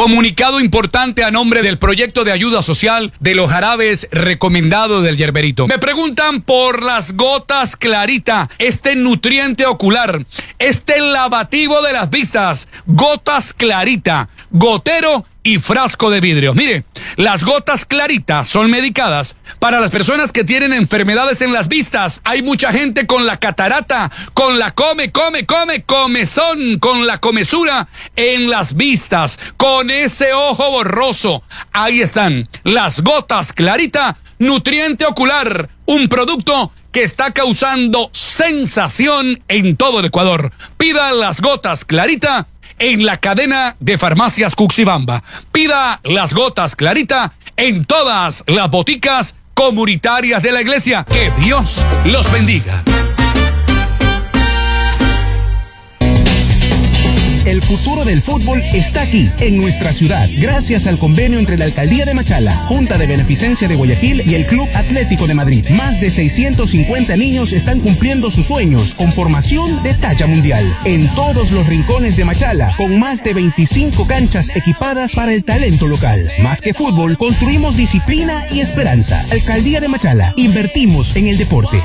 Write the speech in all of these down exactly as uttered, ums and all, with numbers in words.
Comunicado importante a nombre del proyecto de ayuda social de los jarabes recomendados del Yerberito. Me preguntan por las gotas Clarita, este nutriente ocular, este lavativo de las vistas, gotas Clarita, gotero y frasco de vidrio. Mire, las gotas Clarita son medicadas para las personas que tienen enfermedades en las vistas. Hay mucha gente con la catarata, con la come, come, come, comezón, con la comezura en las vistas, con ese ojo borroso. Ahí están las gotas Clarita, nutriente ocular, un producto que está causando sensación en todo el Ecuador. Pida las gotas Clarita en la cadena de farmacias Cuxibamba. Pida las gotas Clarita en todas las boticas comunitarias de la iglesia. Que Dios los bendiga. El futuro del fútbol está aquí, en nuestra ciudad, gracias al convenio entre la Alcaldía de Machala, Junta de Beneficencia de Guayaquil y el Club Atlético de Madrid. Más de seiscientos cincuenta niños están cumpliendo sus sueños con formación de talla mundial. En todos los rincones de Machala, con más de veinticinco canchas equipadas para el talento local. Más que fútbol, construimos disciplina y esperanza. Alcaldía de Machala, invertimos en el deporte.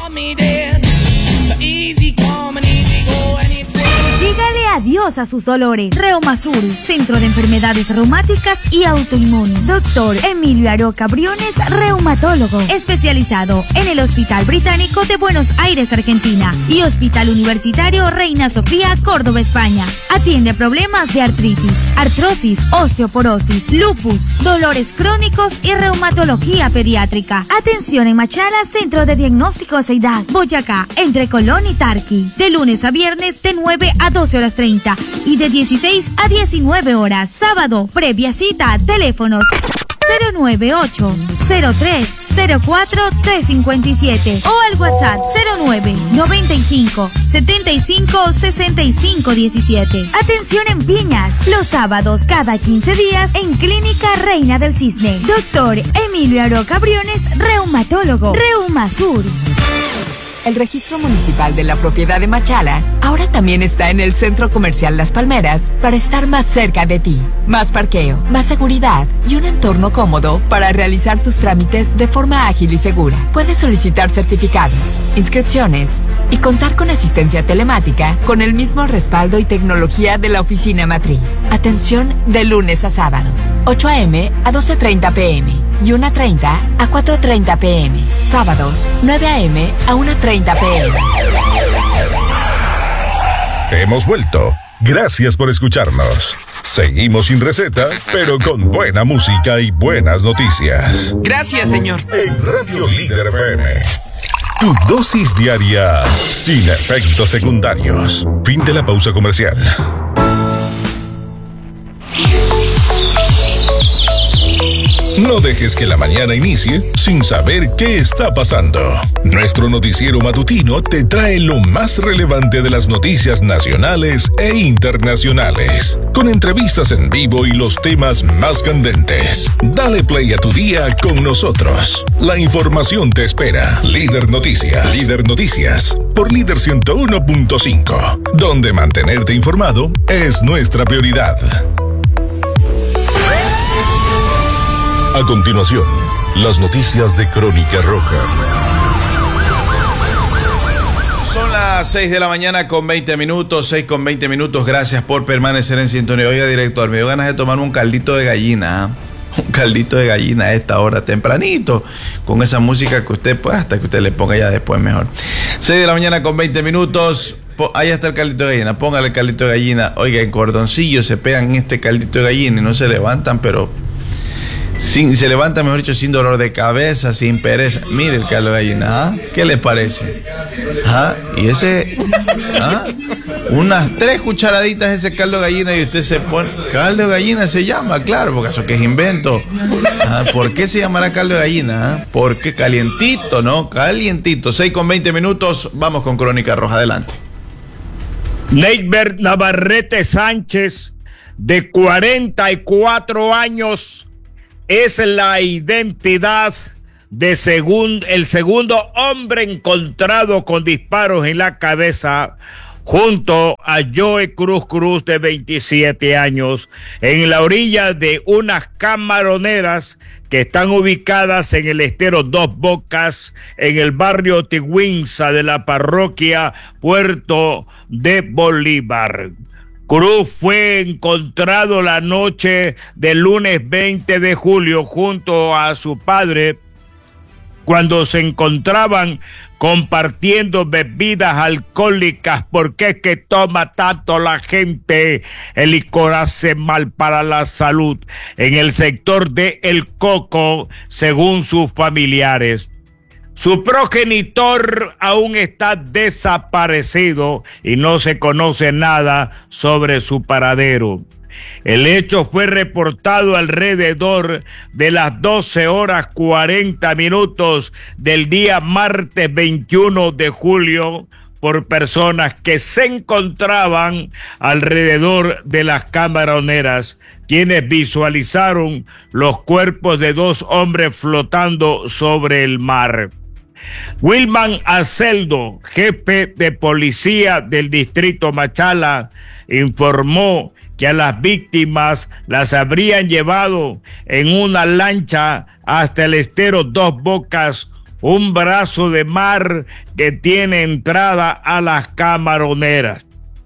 Dígale adiós a sus dolores. Reumasur, Centro de Enfermedades Reumáticas y Autoinmunes. Doctor Emilio Aroca Briones, reumatólogo, especializado en el Hospital Británico de Buenos Aires, Argentina, y Hospital Universitario Reina Sofía, Córdoba, España. Atiende problemas de artritis, artrosis, osteoporosis, lupus, dolores crónicos y reumatología pediátrica. Atención en Machala, Centro de Diagnóstico Ceidad, Boyacá, entre Colón y Tarqui. De lunes a viernes de nueve a doce horas treinta y de dieciséis a diecinueve horas. Sábado, previa cita, teléfonos cero nueve ocho, cero tres, cero cuatro, tres cinco siete o al WhatsApp cero nueve, noventa y cinco, setenta y cinco, sesenta y cinco diecisiete. Atención en Piñas, los sábados cada quince días en Clínica Reina del Cisne. Doctor Emilio Aroca Briones, reumatólogo. Reumasur. El registro municipal de la propiedad de Machala ahora también está en el Centro Comercial Las Palmeras para estar más cerca de ti. Más parqueo, más seguridad y un entorno cómodo para realizar tus trámites de forma ágil y segura. Puedes solicitar certificados, inscripciones y contar con asistencia telemática con el mismo respaldo y tecnología de la oficina matriz. Atención de lunes a sábado, ocho a eme a doce treinta pe eme y una treinta a cuatro treinta pe eme. Sábados, nueve a eme a una treinta pe eme. Hemos vuelto. Gracias por escucharnos. Seguimos sin receta, pero con buena música y buenas noticias. Gracias, señor. En Radio Líder F M. Tu dosis diaria sin efectos secundarios. Fin de la pausa comercial. No dejes que la mañana inicie sin saber qué está pasando. Nuestro noticiero matutino te trae lo más relevante de las noticias nacionales e internacionales, con entrevistas en vivo y los temas más candentes. Dale play a tu día con nosotros. La información te espera. Líder Noticias. Líder Noticias por Líder ciento uno punto cinco, donde mantenerte informado es nuestra prioridad. A continuación, las noticias de Crónica Roja. Son las seis de la mañana con veinte minutos, seis con veinte minutos. Gracias por permanecer en sintonía. Oiga, director, me dio ganas de tomar un caldito de gallina, ¿eh? Un caldito de gallina a esta hora tempranito, con esa música que usted, pues, hasta que usted le ponga ya después mejor. seis de la mañana con veinte minutos. Ahí está el caldito de gallina, póngale el caldito de gallina. Oiga, en cordoncillo se pegan en este caldito de gallina y no se levantan, pero... Sin, se levanta, mejor dicho, sin dolor de cabeza, sin pereza. Mire el caldo de gallina, ¿ah? ¿Qué le parece? ¿Ah? Y ese, ¿ah? Unas tres cucharaditas de ese caldo de gallina y usted se pone... Caldo de gallina se llama, claro, porque eso que es invento. ¿Ah? ¿Por qué se llamará caldo de gallina? ¿Ah? Porque calientito, ¿no? Calientito. seis con veinte minutos, vamos con Crónica Roja, adelante. Neibert Navarrete Sánchez, de cuarenta y cuatro años, es la identidad de segun, el segundo hombre encontrado con disparos en la cabeza junto a Joe Cruz Cruz, de veintisiete años, en la orilla de unas camaroneras que están ubicadas en el estero Dos Bocas, en el barrio Tigüinza de la parroquia Puerto de Bolívar. Cruz fue encontrado la noche del lunes veinte de julio junto a su padre, cuando se encontraban compartiendo bebidas alcohólicas. ¿Por qué es que toma tanto la gente? El licor hace mal para la salud en el sector de El Coco, según sus familiares. Su progenitor aún está desaparecido y no se conoce nada sobre su paradero. El hecho fue reportado alrededor de las doce horas cuarenta minutos del día martes veintiuno de julio por personas que se encontraban alrededor de las camaroneras, quienes visualizaron los cuerpos de dos hombres flotando sobre el mar. Wilman Aceldo, jefe de policía del distrito Machala, informó que a las víctimas las habrían llevado en una lancha hasta el estero Dos Bocas, un brazo de mar que tiene entrada a las camaroneras.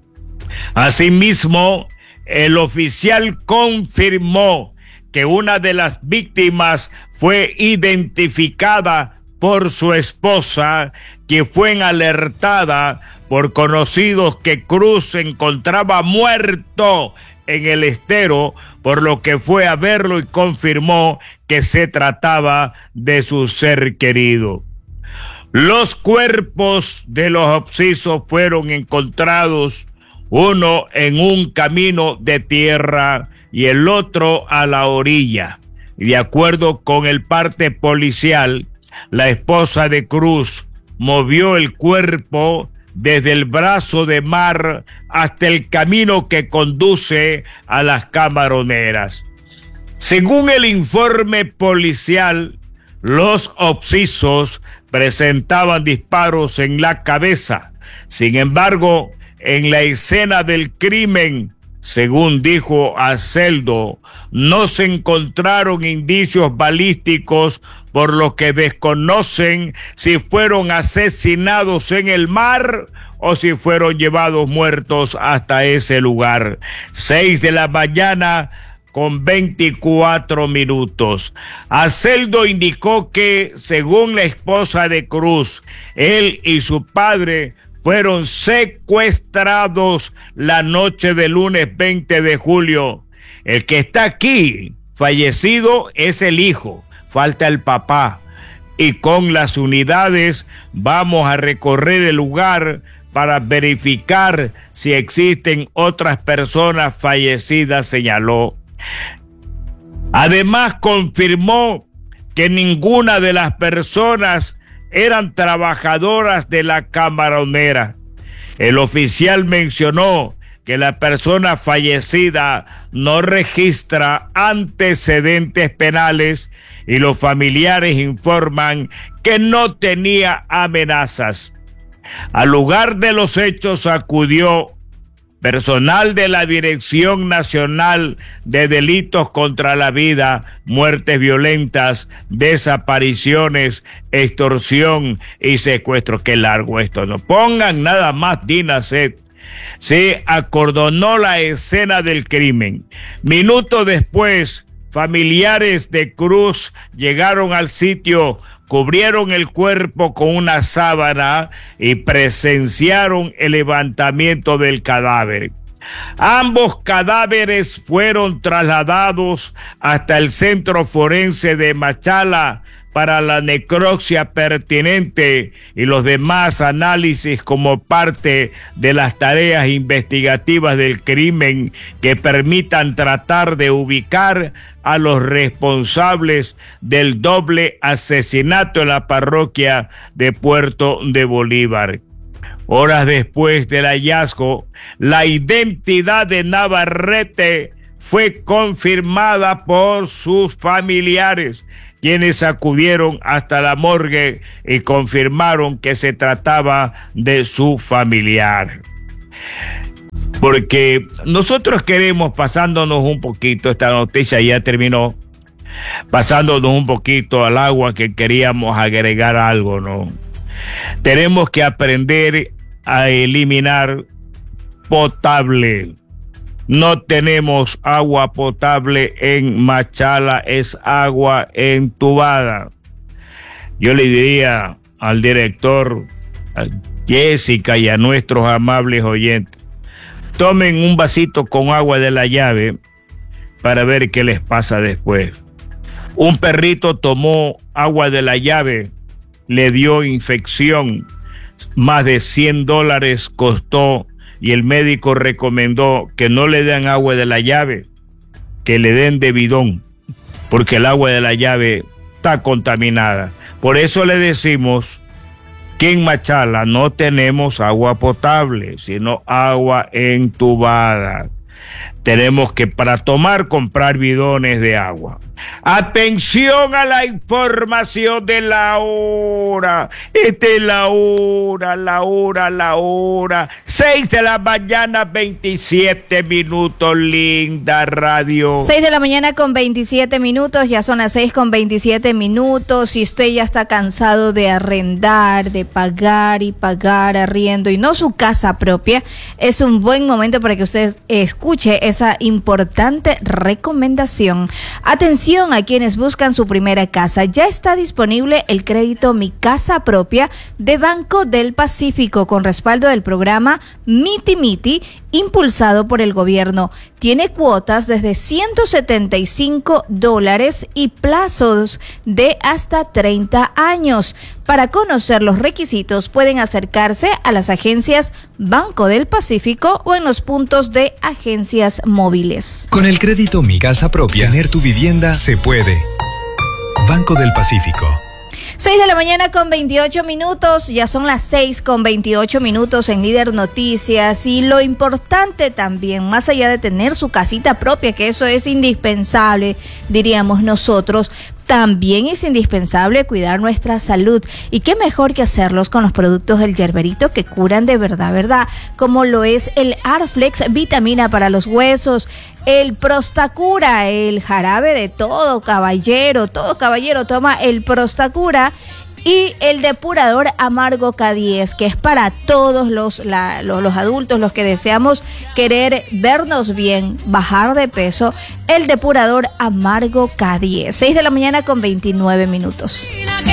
Asimismo, el oficial confirmó que una de las víctimas fue identificada por su esposa, que fue alertada por conocidos que Cruz se encontraba muerto en el estero, por lo que fue a verlo y confirmó que se trataba de su ser querido. Los cuerpos de los occisos fueron encontrados, uno en un camino de tierra y el otro a la orilla. Y de acuerdo con el parte policial, la esposa de Cruz movió el cuerpo desde el brazo de mar hasta el camino que conduce a las camaroneras. Según el informe policial, los occisos presentaban disparos en la cabeza. Sin embargo, en la escena del crimen, según dijo Aceldo, no se encontraron indicios balísticos, por lo que desconocen si fueron asesinados en el mar o si fueron llevados muertos hasta ese lugar. Seis de la mañana con veinticuatro minutos. Aceldo indicó que, según la esposa de Cruz, él y su padre fueron secuestrados la noche del lunes veinte de julio. El que está aquí fallecido es el hijo, falta el papá. Y con las unidades vamos a recorrer el lugar para verificar si existen otras personas fallecidas, señaló. Además, confirmó que ninguna de las personas eran trabajadoras de la camaronera. El oficial mencionó que la persona fallecida no registra antecedentes penales y los familiares informan que no tenía amenazas. Al lugar de los hechos acudió personal de la Dirección Nacional de Delitos contra la Vida, Muertes Violentas, Desapariciones, Extorsión y Secuestro. Qué largo esto, no pongan nada más DINASET. Se acordonó la escena del crimen. Minutos después, familiares de Cruz llegaron al sitio, cubrieron el cuerpo con una sábana y presenciaron el levantamiento del cadáver. Ambos cadáveres fueron trasladados hasta el Centro Forense de Machala para la necropsia pertinente y los demás análisis como parte de las tareas investigativas del crimen que permitan tratar de ubicar a los responsables del doble asesinato en la parroquia de Puerto de Bolívar. Horas después del hallazgo, la identidad de Navarrete fue confirmada por sus familiares, quienes acudieron hasta la morgue y confirmaron que se trataba de su familiar. Porque nosotros queremos, pasándonos un poquito, esta noticia ya terminó, pasándonos un poquito al agua, que queríamos agregar algo, ¿no? Tenemos que aprender a eliminar potable. No tenemos agua potable en Machala, es agua entubada. Yo le diría al director, a Jessica y a nuestros amables oyentes, tomen un vasito con agua de la llave para ver qué les pasa después. Un perrito tomó agua de la llave, le dio infección, más de cien dólares costó, y el médico recomendó que no le den agua de la llave, que le den de bidón, porque el agua de la llave está contaminada. Por eso le decimos que en Machala no tenemos agua potable, sino agua entubada. Tenemos que, para tomar, comprar bidones de agua. Atención a la información de la hora. Esta es la hora, la hora, la hora. Seis de la mañana, veintisiete minutos, linda radio. Seis de la mañana con veintisiete minutos, ya son las seis con veintisiete minutos. Si usted ya está cansado de arrendar, de pagar y pagar arriendo y no su casa propia, es un buen momento para que usted escuche esa importante recomendación. Atención a quienes buscan su primera casa. Ya está disponible el crédito Mi Casa Propia de Banco del Pacífico con respaldo del programa Miti Miti, impulsado por el gobierno. Tiene cuotas desde ciento setenta y cinco dólares y plazos de hasta treinta años. Para conocer los requisitos pueden acercarse a las agencias Banco del Pacífico o en los puntos de agencias móviles. Con el crédito Mi Casa Propia, tener tu vivienda se puede. Banco del Pacífico. seis de la mañana con veintiocho minutos, ya son las seis con veintiocho minutos en Líder Noticias. Y lo importante también, más allá de tener su casita propia, que eso es indispensable, diríamos nosotros, también es indispensable cuidar nuestra salud. Y qué mejor que hacerlos con los productos del Yerberito, que curan de verdad, verdad, como lo es el Arflex, vitamina para los huesos, el Prostacura, el jarabe de todo caballero, todo caballero toma el Prostacura, y el depurador Amargo K diez, que es para todos los, la, los, los adultos, los que deseamos querer vernos bien, bajar de peso, el depurador Amargo K diez. seis de la mañana con veintinueve minutos.